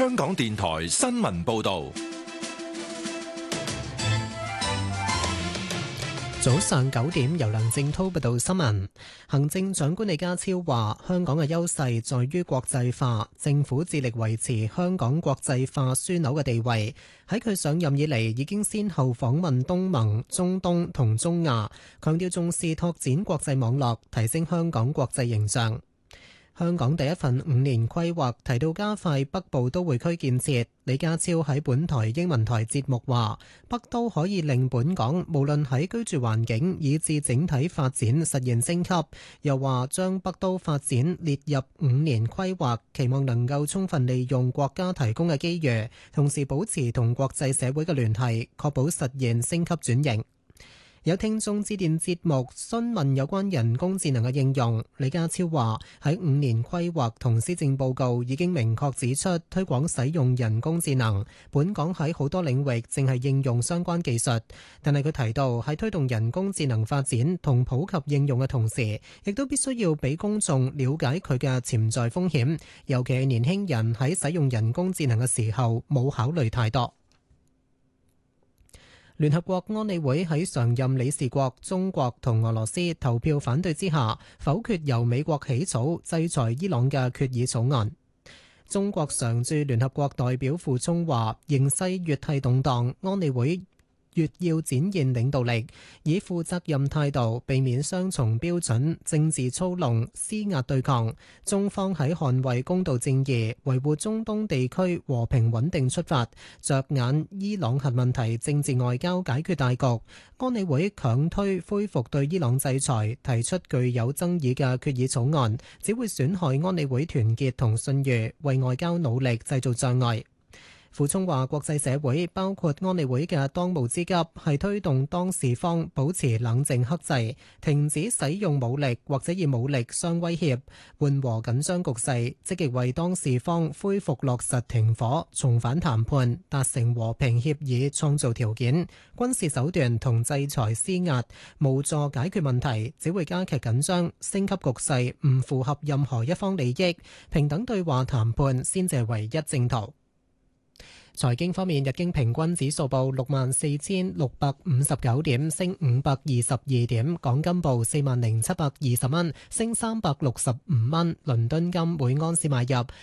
香港電台新聞報道。 早上9點，由梁正滔報道新聞。行政長官李家超話：香港嘅優勢在於國際化，政府致力維持香港國際化樞紐嘅地位。喺佢上任以嚟，已經先後訪問東盟、中東同中亞，強調重視拓展國際網絡，提升香港國際形象。香港第一份5年規劃提到加快北部都會區建設。李家超喺本台英文台節目話：北都可以令本港無論喺居住環境以至整體發展實現升級。又話將北都發展列入5年規劃，期望能夠充分利用國家提供嘅機遇，同時保持同國際社會嘅聯繫，確保實現升級轉型。有聽眾致電節目詢問有關人工智能嘅應用，李家超話喺5年規劃同施政報告已經明確指出推廣使用人工智能，本港喺好多領域正係應用相關技術，但係佢提到喺推動人工智能發展同普及應用嘅同時，亦都必須要俾公眾了解佢嘅潛在風險，尤其係年輕人喺使用人工智能嘅時候冇考慮太多。聯合國安理會喺常任理事國中國同俄羅斯投票反對之下，否決由美國起草制裁伊朗嘅決議草案。中國常駐聯合國代表傅聰話：形勢越係動盪，安理會越要展現領導力，以負責任態度避免雙重標準、政治操弄、施壓對抗。中方喺捍衛公道正義、維護中東地區和平穩定出發，着眼伊朗核問題政治外交解決大局。安理會強推恢復對伊朗制裁，提出具有爭議嘅決議草案，只會損害安理會團結同信譽，為外交努力製造障礙。傅聰話：國際社會包括安理會嘅當務之急係推動當事方保持冷靜克制，停止使用武力或者以武力相威脅，緩和緊張局勢，積極為當事方恢復落實停火、重返談判、達成和平協議創造條件。軍事手段同制裁施壓無助解決問題，只會加劇緊張，升級局勢，唔符合任何一方利益。平等對話談判先至係唯一正途。財經方面，日經平均指數報64,659點，升522點；港金報40,720蚊，升365蚊；倫敦金每安士買入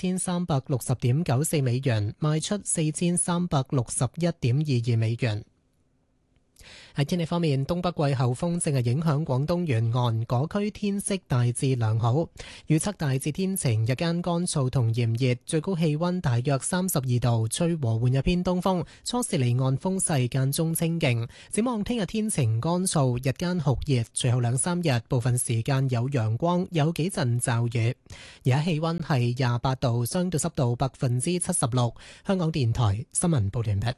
4360.94美元，賣出4361.22美元。喺天氣方面，東北季候風正係影響廣東沿岸，嗰區天色大致良好，預測大致天晴，日間乾燥同炎熱，最高氣溫大約32度，吹和緩一偏東風，初時離岸風勢間中清勁。展望聽日天晴乾燥，日間酷熱，隨後2-3日部分時間有陽光，有幾陣驟雨。而家氣溫係28度，相對濕度76%。香港電台新聞報道完畢。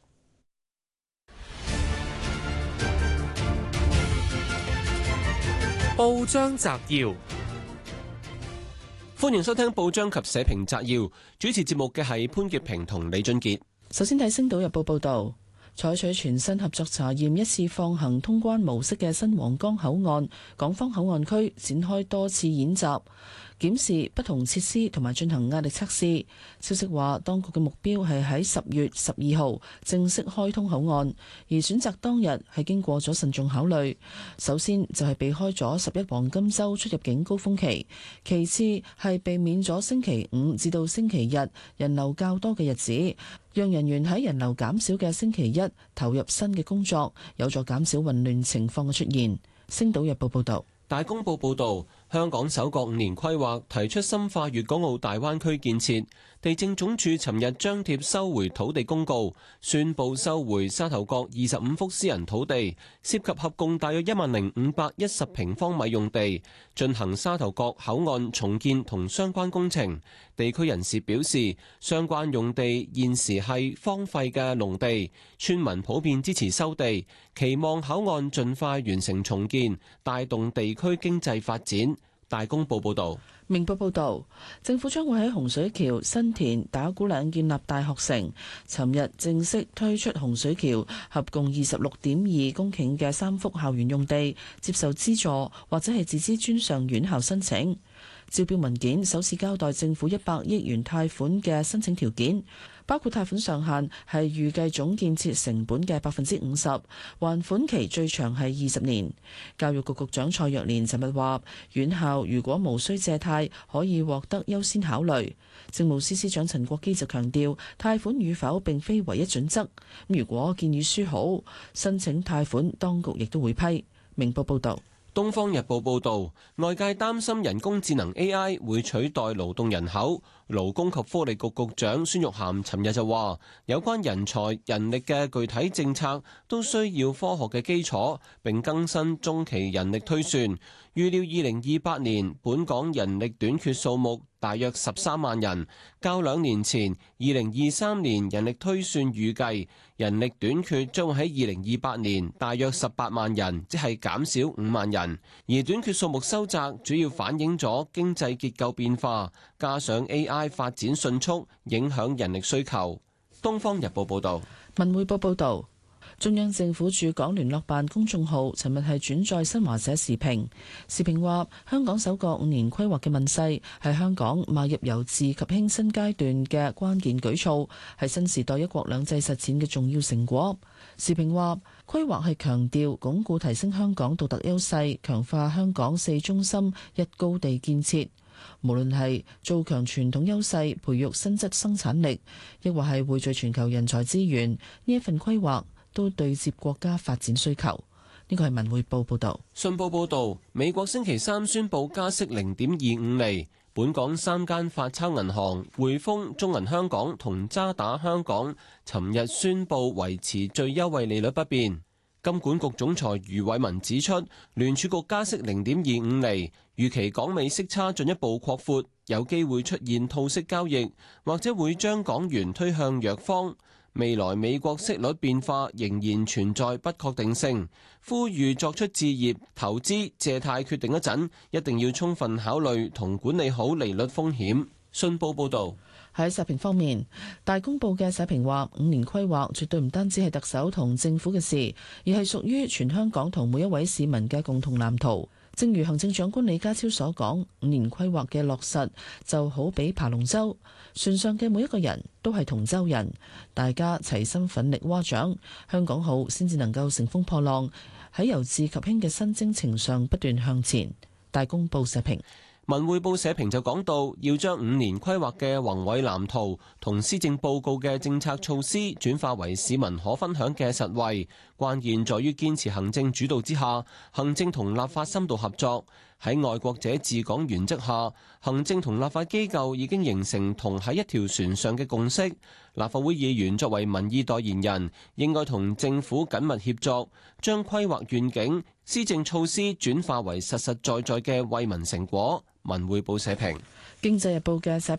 報章摘要，歡迎收聽報章及社評摘要。主持節目嘅係潘潔平同李俊傑。 首先睇《星島日報》報道，採取全新合作查驗一次放行通關模式嘅新皇崗口岸港方口岸區展開多次演習，檢視不同設施同埋進行壓力測試。消息話，當局嘅目標係喺10月12號正式開通口岸，而選擇當日係經過咗慎重考慮。首先就係避開咗11黃金週出入境高峰期，其次係避免咗星期五至到星期日人流較多嘅日子，讓人員喺人流減少嘅星期一投入新嘅工作，有助減少混亂情況嘅出現。星島日報報道。 大公報報導，香港首個5年規劃提出深化粵港澳大灣區建設。地政總署尋日張貼收回土地公告，宣布收回沙頭角25幅私人土地，涉及合共大約10,510平方米用地，進行沙頭角口岸重建同相關工程。地區人士表示，相關用地現時係荒廢嘅農地，村民普遍支持收地，期望口岸盡快完成重建，帶動地區經濟發展。大公報報導。 明報報導，政府將會喺洪水橋、新田、打鼓嶺建立大學城。尋日正式推出洪水橋合共26.2公頃嘅3幅校園用地，接受資助或者係自資專上院校申請。 招標文件首次交代政府100億元貸款嘅申請條件，包括貸款上限係預計總建設成本嘅50%，還款期最長係20年。教育局局長蔡若蓮尋日話，院校如果無需借貸，可以獲得優先考慮。政務司司長陳國基就強調，貸款與否並非唯一準則。如果建議書好，申請貸款當局亦都會批。明報報道。 《東方日報》報導，外界擔心人工智能 AI 會取代勞動人口。勞工及福利局局長孫玉菡尋日就話，有關人才人力嘅具體政策都需要科學嘅基礎，並更新中期人力推算。預料2028年本港人力短缺數目大約13萬人，較2年前2023年人力推算預計人力短缺將會喺2028年大約18萬人，即係減少5萬人。而短缺數目收窄，主要反映咗經濟結構變化，加上 AI 發展迅速，影響人力需求。《東方日報》報導。 文匯報報導。中央政府駐港聯絡辦公眾號尋日係轉載新華社時評，時評話香港首個5年規劃嘅問世係香港邁入由治及興新階段嘅關鍵舉措，係新時代一國兩制實踐嘅重要成果。時評話規劃係強調鞏固提升香港獨特優勢，強化香港4中心一高地建設。無論係做強傳統優勢，培育新質生產力，亦或係匯聚全球人才資源，呢一份規劃都對接國家發展需求。呢個係文匯報報導。 信報報導，美國星期三宣布加息0.25厘，本港3間發鈔銀行匯豐、中銀香港同渣打香港尋日宣布維持最優惠利率不變。金管局總裁余偉文指出，聯儲局加息0.25厘，預期港美息差進一步擴闊，有機會出現套息交易，或者會將港元推向弱方。未來美國息率變化仍然存在不確定性，呼籲作出置業、投資、借貸決定一陣，一定要充分考慮同管理好利率風險。信報報導。 喺社評方面，大公報嘅社評話，5年規劃絕對唔單止係特首同政府嘅事，而係屬於全香港同每一位市民嘅共同藍圖。正如行政長官李家超所講，5年規劃嘅落實就好比爬龍舟，船上嘅每一個人都係同舟人，大家齊心奮力划槳，香港好先至能夠乘風破浪，喺由治及興嘅新征程上不斷向前。大公報社評。 文匯報社評就講到，要將5年規劃嘅宏偉藍圖同施政報告嘅政策措施轉化為市民可分享嘅實惠，關鍵在於堅持行政主導之下，行政同立法深度合作。喺愛國者治港原則下，行政同立法機構已經形成同喺一條船上嘅共識。立法會議員作為民意代言人，應該同政府緊密協作，將規劃願景、施政措施轉化為實實在在嘅惠民成果。文匯報社評。 經濟日報嘅社評